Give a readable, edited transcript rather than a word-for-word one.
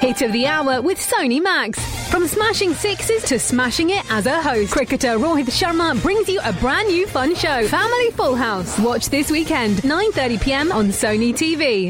Hit of the hour with Sony Max. From smashing sixes to smashing it as a host, cricketer Rohit Sharma brings you a brand new fun show, Family Full House. Watch this weekend, 9:30 p.m. on Sony TV.